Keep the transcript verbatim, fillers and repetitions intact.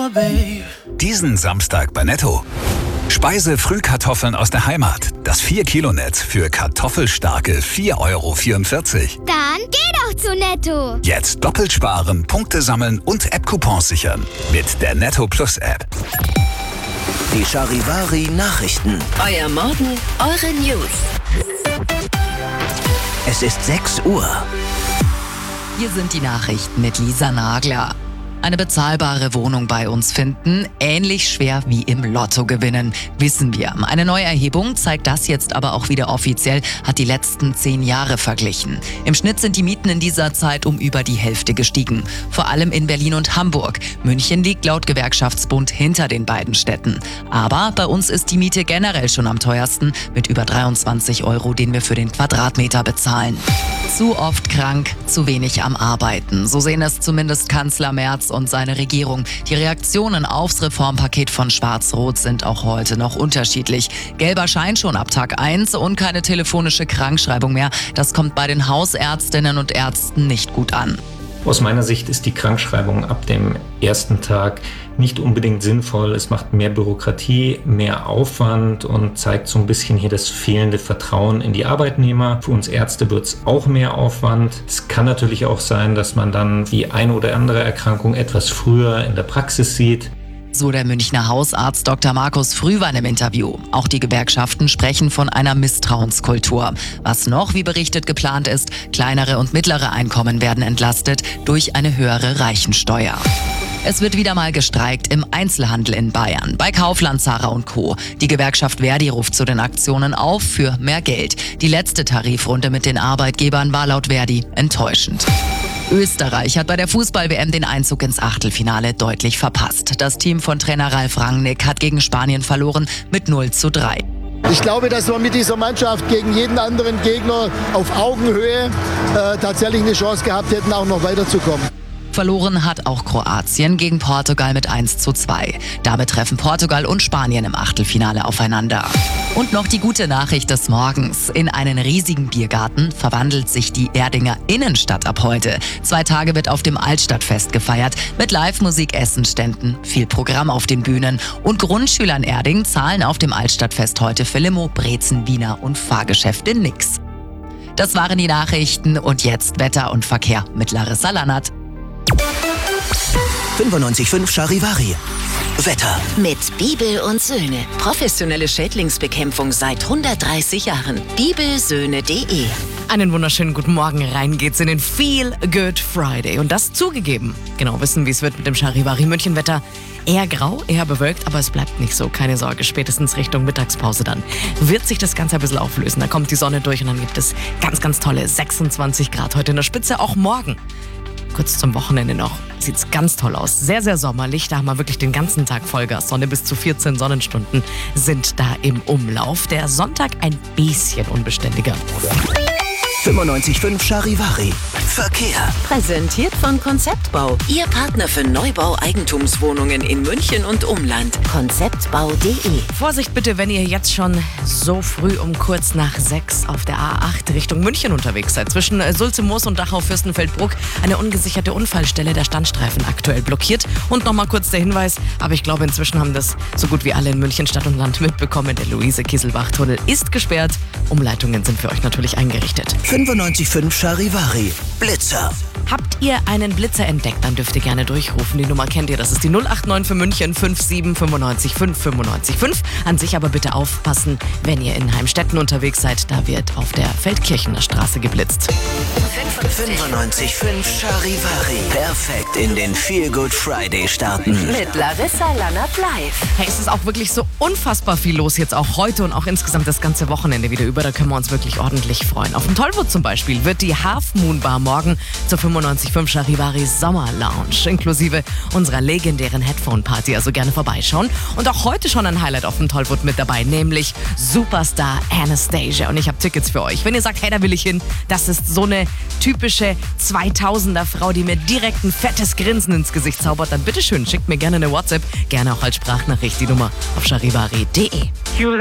Diesen Samstag bei Netto. Speise-Frühkartoffeln aus der Heimat. Das vier Kilo Netz für kartoffelstarke vier Euro vierundvierzig. Dann geh doch zu Netto. Jetzt doppelt sparen, Punkte sammeln und App-Coupons sichern. Mit der Netto Plus App. Die Charivari Nachrichten. Euer Morgen, eure News. Es ist sechs Uhr. Hier sind die Nachrichten mit Lisa Nagler. Eine bezahlbare Wohnung bei uns finden, ähnlich schwer wie im Lotto gewinnen, wissen wir. Eine neue Erhebung zeigt das jetzt aber auch wieder offiziell, hat die letzten zehn Jahre verglichen. Im Schnitt sind die Mieten in dieser Zeit um über die Hälfte gestiegen. Vor allem in Berlin und Hamburg. München liegt laut Gewerkschaftsbund hinter den beiden Städten. Aber bei uns ist die Miete generell schon am teuersten, mit über dreiundzwanzig Euro, den wir für den Quadratmeter bezahlen. Zu oft krank, zu wenig am Arbeiten. So sehen es zumindest Kanzler Merz und seine Regierung. Die Reaktionen aufs Reformpaket von Schwarz-Rot sind auch heute noch unterschiedlich. Gelber Schein schon ab Tag eins und keine telefonische Krankschreibung mehr. Das kommt bei den Hausärztinnen und Ärzten nicht gut an. Aus meiner Sicht ist die Krankschreibung ab dem ersten Tag nicht unbedingt sinnvoll. Es macht mehr Bürokratie, mehr Aufwand und zeigt so ein bisschen hier das fehlende Vertrauen in die Arbeitnehmer. Für uns Ärzte wird es auch mehr Aufwand. Es kann natürlich auch sein, dass man dann die eine oder andere Erkrankung etwas früher in der Praxis sieht. So der Münchner Hausarzt Doktor Markus Frühwein im Interview. Auch die Gewerkschaften sprechen von einer Misstrauenskultur. Was noch, wie berichtet, geplant ist, kleinere und mittlere Einkommen werden entlastet durch eine höhere Reichensteuer. Es wird wieder mal gestreikt im Einzelhandel in Bayern, bei Kaufland, Zara und Co. Die Gewerkschaft Verdi ruft zu den Aktionen auf für mehr Geld. Die letzte Tarifrunde mit den Arbeitgebern war laut Verdi enttäuschend. Österreich hat bei der Fußball-W M den Einzug ins Achtelfinale deutlich verpasst. Das Team von Trainer Ralf Rangnick hat gegen Spanien verloren mit null zu drei. Ich glaube, dass wir mit dieser Mannschaft gegen jeden anderen Gegner auf Augenhöhe äh, tatsächlich eine Chance gehabt hätten, auch noch weiterzukommen. Verloren hat auch Kroatien gegen Portugal mit eins zu zwei. Damit treffen Portugal und Spanien im Achtelfinale aufeinander. Und noch die gute Nachricht des Morgens. In einen riesigen Biergarten verwandelt sich die Erdinger Innenstadt ab heute. Zwei Tage wird auf dem Altstadtfest gefeiert. Mit Live-Musik, Essenständen, viel Programm auf den Bühnen. Und Grundschüler in Erding zahlen auf dem Altstadtfest heute für Limo, Brezen, Wiener und Fahrgeschäfte nix. Das waren die Nachrichten und jetzt Wetter und Verkehr mit Larissa Lannert. fünfundneunzig Komma fünf Charivari. Wetter. Mit Bibel und Söhne. Professionelle Schädlingsbekämpfung seit hundertdreißig Jahren. bibelsöhne punkt de. Einen wunderschönen guten Morgen. Rein geht's in den Feel Good Friday. Und das zugegeben. Genau wissen, wie es wird mit dem Charivari München-Wetter. Eher grau, eher bewölkt, aber es bleibt nicht so. Keine Sorge, spätestens Richtung Mittagspause dann wird sich das Ganze ein bisschen auflösen. Da kommt die Sonne durch und dann gibt es ganz, ganz tolle sechsundzwanzig Grad heute in der Spitze. Auch morgen. Kurz zum Wochenende noch. Sieht's ganz toll aus. Sehr, sehr sommerlich. Da haben wir wirklich den ganzen Tag Vollgas. Sonne bis zu vierzehn Sonnenstunden sind da im Umlauf. Der Sonntag ein bisschen unbeständiger. fünfundneunzig Komma fünf Charivari. Verkehr. Präsentiert von Konzeptbau. Ihr Partner für Neubau-Eigentumswohnungen in München und Umland. konzeptbau punkt de. Vorsicht bitte, wenn ihr jetzt schon so früh um kurz nach sechs auf der A acht Richtung München unterwegs seid. Zwischen Sulze-Moos und Dachau-Fürstenfeldbruck eine ungesicherte Unfallstelle, der Standstreifen aktuell blockiert. Und nochmal kurz der Hinweis, aber ich glaube inzwischen haben das so gut wie alle in München Stadt und Land mitbekommen. Der Luise-Kieselbach-Tunnel ist gesperrt. Umleitungen sind für euch natürlich eingerichtet. fünfundneunzig Komma fünf Charivari. Blitzer. Habt ihr einen Blitzer entdeckt, dann dürft ihr gerne durchrufen. Die Nummer kennt ihr, das ist die null acht neun für München fünf sieben fünf neun fünf fünf neun fünf. An sich aber bitte aufpassen, wenn ihr in Heimstetten unterwegs seid. Da wird auf der Feldkirchener Straße geblitzt. fünfundneunzig Komma fünf Charivari. Perfekt in den Feel Good Friday starten. Mit Larissa Lannert live. Hey, es ist auch wirklich so unfassbar viel los jetzt auch heute und auch insgesamt das ganze Wochenende wieder über. Da können wir uns wirklich ordentlich freuen. Auf dem Tollwood zum Beispiel wird die Half Moon Bar morgen zur fünfundneunzig Komma fünf Charivari Sommer Lounge inklusive unserer legendären Headphone Party. Also gerne vorbeischauen. Und auch heute schon ein Highlight auf dem Tollwood mit dabei, nämlich Superstar Anastasia. Und ich habe Tickets für euch. Wenn ihr sagt, hey, da will ich hin, das ist so eine typische zweitausender Frau, die mir direkt ein fettes Grinsen ins Gesicht zaubert, dann bitteschön, schickt mir gerne eine WhatsApp, gerne auch als Sprachnachricht, die Nummer auf charivari punkt de.